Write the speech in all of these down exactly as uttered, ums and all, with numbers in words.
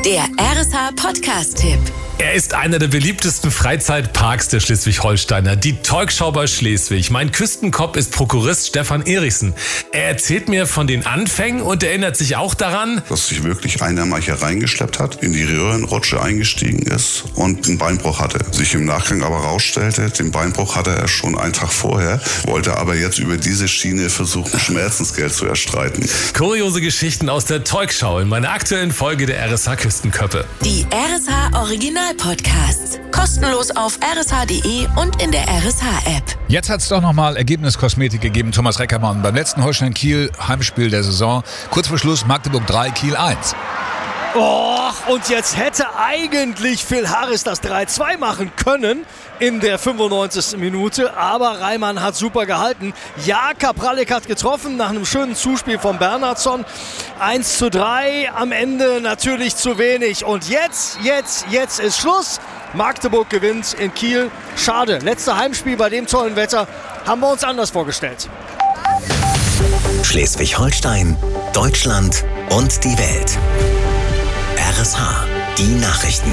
Der R S H-Podcast-Tipp. Er ist einer der beliebtesten Freizeitparks der Schleswig-Holsteiner, die Teugschau bei Schleswig. Mein Küstenkopf ist Prokurist Stefan Erichsen. Er erzählt mir von den Anfängen und erinnert sich auch daran, dass sich wirklich einer mal hier reingeschleppt hat, in die Röhrenrutsche eingestiegen ist und einen Beinbruch hatte. Sich im Nachgang aber rausstellte, den Beinbruch hatte er schon einen Tag vorher, wollte aber jetzt über diese Schiene versuchen, Schmerzensgeld zu erstreiten. Kuriose Geschichten aus der Teugschau in meiner aktuellen Folge der R S H-Küstenköppe. Die R S H-Original-Podcasts. Kostenlos auf r s h punkt d e und in der R S H-App. Jetzt hat es doch nochmal Ergebniskosmetik gegeben. Thomas Reckermann beim letzten Holstein-Kiel-Heimspiel der Saison. Kurz vor Schluss Magdeburg drei, Kiel eins. Och, und jetzt hätte eigentlich Phil Harris das drei zwei machen können in der fünfundneunzigsten Minute, aber Reimann hat super gehalten. Ja, Kapralek hat getroffen nach einem schönen Zuspiel von Bernhardsson. eins zu drei, am Ende natürlich zu wenig. Und jetzt, jetzt, jetzt ist Schluss. Magdeburg gewinnt in Kiel. Schade, letzte Heimspiel bei dem tollen Wetter haben wir uns anders vorgestellt. Schleswig-Holstein, Deutschland und die Welt. R S H, die Nachrichten.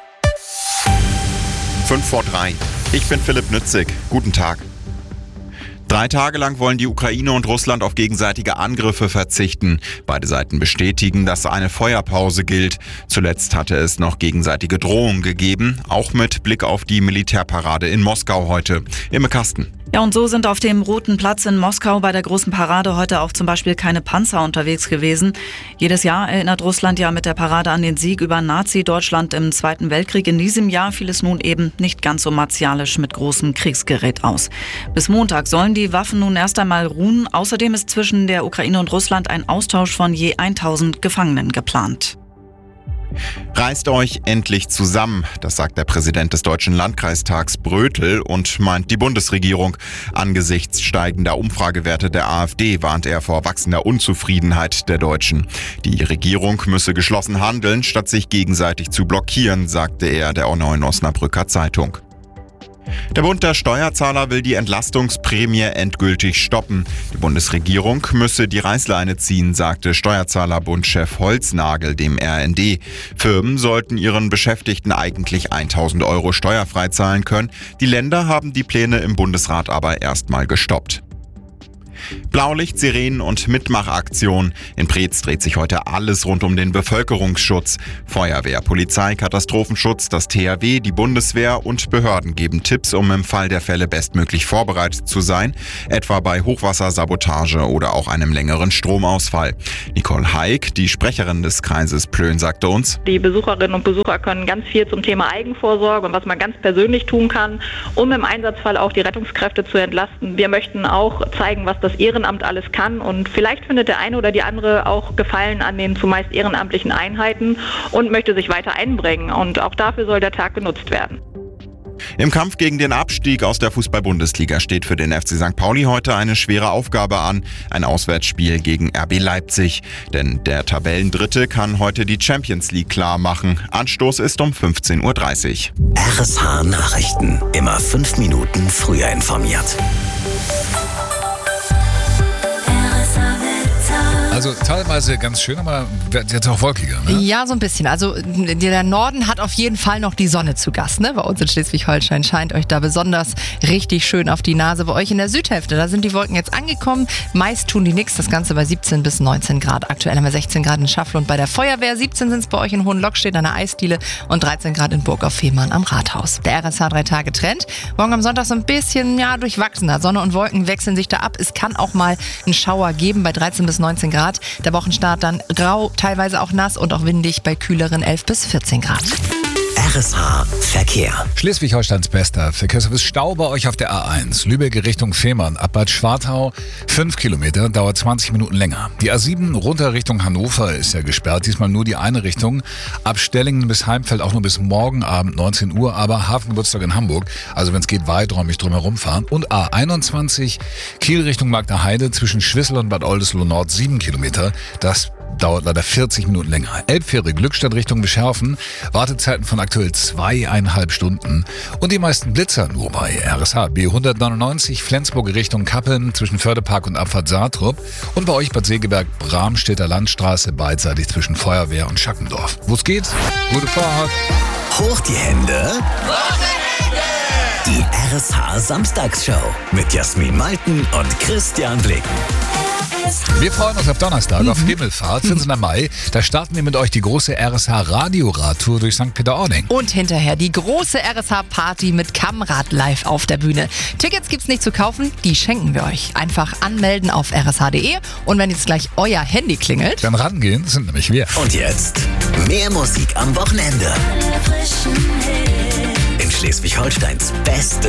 fünf vor drei. Ich bin Philipp Nützig. Guten Tag. Drei Tage lang wollen die Ukraine und Russland auf gegenseitige Angriffe verzichten. Beide Seiten bestätigen, dass eine Feuerpause gilt. Zuletzt hatte es noch gegenseitige Drohungen gegeben, auch mit Blick auf die Militärparade in Moskau heute. Imme Kasten. Ja, und so sind auf dem Roten Platz in Moskau bei der großen Parade heute auch zum Beispiel keine Panzer unterwegs gewesen. Jedes Jahr erinnert Russland ja mit der Parade an den Sieg über Nazi-Deutschland im Zweiten Weltkrieg. In diesem Jahr fiel es nun eben nicht ganz so martialisch mit großem Kriegsgerät aus. Bis Montag sollen die Waffen nun erst einmal ruhen. Außerdem ist zwischen der Ukraine und Russland ein Austausch von je tausend Gefangenen geplant. Reißt euch endlich zusammen, das sagt der Präsident des Deutschen Landkreistags Brötel und meint die Bundesregierung. Angesichts steigender Umfragewerte der AfD warnt er vor wachsender Unzufriedenheit der Deutschen. Die Regierung müsse geschlossen handeln, statt sich gegenseitig zu blockieren, sagte er der Neuen Osnabrücker Zeitung. Der Bund der Steuerzahler will die Entlastungsprämie endgültig stoppen. Die Bundesregierung müsse die Reißleine ziehen, sagte Steuerzahlerbundchef Holznagel dem R N D. Firmen sollten ihren Beschäftigten eigentlich tausend Euro steuerfrei zahlen können. Die Länder haben die Pläne im Bundesrat aber erstmal gestoppt. Blaulicht, Sirenen und Mitmachaktion. In Preetz dreht sich heute alles rund um den Bevölkerungsschutz. Feuerwehr, Polizei, Katastrophenschutz, das T H W, die Bundeswehr und Behörden geben Tipps, um im Fall der Fälle bestmöglich vorbereitet zu sein, etwa bei Hochwassersabotage oder auch einem längeren Stromausfall. Nicole Haig, die Sprecherin des Kreises Plön, sagte uns: Die Besucherinnen und Besucher können ganz viel zum Thema Eigenvorsorge und was man ganz persönlich tun kann, um im Einsatzfall auch die Rettungskräfte zu entlasten. Wir möchten auch zeigen, was das Ehrenamt alles kann, und vielleicht findet der eine oder die andere auch Gefallen an den zumeist ehrenamtlichen Einheiten und möchte sich weiter einbringen, und auch dafür soll der Tag genutzt werden. Im Kampf gegen den Abstieg aus der Fußball-Bundesliga steht für den F C Sankt Pauli heute eine schwere Aufgabe an, ein Auswärtsspiel gegen R B Leipzig. Denn der Tabellendritte kann heute die Champions League klar machen. Anstoß ist um fünfzehn Uhr dreißig. R S H Nachrichten. Immer fünf Minuten früher informiert. Also teilweise ganz schön, aber jetzt auch wolkiger, ne? Ja, so ein bisschen. Also der Norden hat auf jeden Fall noch die Sonne zu Gast, ne? Bei uns in Schleswig-Holstein scheint euch da besonders richtig schön auf die Nase. Bei euch in der Südhälfte, da sind die Wolken jetzt angekommen. Meist tun die nichts, das Ganze bei siebzehn bis neunzehn Grad. Aktuell haben wir sechzehn Grad in Schafflund bei der Feuerwehr, siebzehn sind es bei euch in Hohenlockstedt an der Eisdiele und dreizehn Grad in Burg auf Fehmarn am Rathaus. Der R S H drei Tage Trend. Morgen am Sonntag so ein bisschen, ja, durchwachsener. Sonne und Wolken wechseln sich da ab. Es kann auch mal einen Schauer geben bei dreizehn bis neunzehn Grad. Der Wochenstart dann grau, teilweise auch nass und auch windig bei kühleren elf bis vierzehn Grad. R S H Verkehr. Schleswig-Holsteins bester Verkehrsservice Stau bei euch auf der A eins. Lübeck Richtung Fehmarn, ab Bad Schwartau, fünf Kilometer, dauert zwanzig Minuten länger. Die A sieben runter Richtung Hannover ist ja gesperrt, diesmal nur die eine Richtung. Ab Stellingen bis Heimfeld auch nur bis morgen Abend neunzehn Uhr, aber Hafengeburtstag in Hamburg. Also wenn es geht, weiträumig drumherum fahren. Und A einundzwanzig, Kiel Richtung Magdeheide, zwischen Schwissel und Bad Oldesloe Nord, sieben Kilometer. Das dauert leider vierzig Minuten länger. Elbfähre Glückstadt Richtung Bescherfen, Wartezeiten von aktuell zweieinhalb Stunden. Und die meisten Blitzer nur bei R S H B hundertneunundneunzig Flensburg Richtung Kappeln zwischen Fördepark und Abfahrt Saatrup. Und bei euch Bad Segeberg Bramstedter Landstraße beidseitig zwischen Feuerwehr und Schackendorf. Wo's geht? Gute Fahrt! Hoch die Hände! Die R S H Samstagsshow mit Jasmin Malten und Christian Blicken. Wir freuen uns auf Donnerstag, auf Himmelfahrt, vierzehnten Mai. Da starten wir mit euch die große R S H Radioradtour durch Sankt Peter-Ording. Und hinterher die große R S H-Party mit Kammrad live auf der Bühne. Tickets gibt's nicht zu kaufen, die schenken wir euch. Einfach anmelden auf r s h punkt d e und wenn jetzt gleich euer Handy klingelt, dann rangehen, sind nämlich wir. Und jetzt mehr Musik am Wochenende. In Schleswig-Holsteins beste